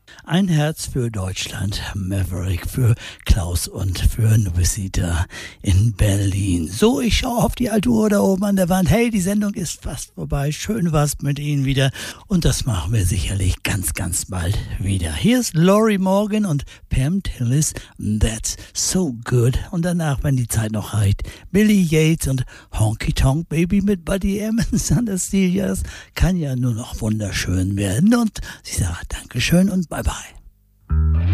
Ein Herz für Deutschland, Maverick, für Klaus und für Visita in Berlin. So, ich schaue auf die alte Uhr da oben an der Wand. Hey, die Sendung ist fast vorbei. Schön war's mit Ihnen wieder. Und das machen wir sicherlich ganz, ganz bald wieder. Hier ist Lori Morgan und Pam Tillis. That's so good. Und danach, wenn die Zeit noch reicht, Billy Yates und Honky Tonk Baby mit Buddy Emmons an der Stil. Das kann ja nur noch wunderschön werden. Und ich sage Dankeschön und bye bye.